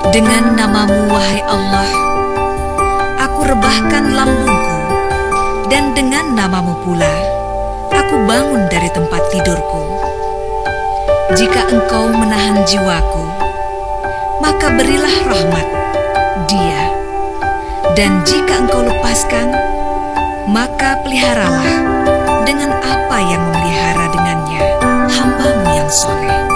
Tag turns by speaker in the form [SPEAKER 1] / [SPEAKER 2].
[SPEAKER 1] Dengan nama-Mu, wahai Allah, aku rebahkan lambungku, dan dengan nama-Mu pula, aku bangun dari tempat tidurku. Jika Engkau menahan jiwaku, maka berilah rahmat dia. Dan jika Engkau lepaskan, maka peliharalah dengan apa yang memelihara dengannya hamba-Mu yang soleh.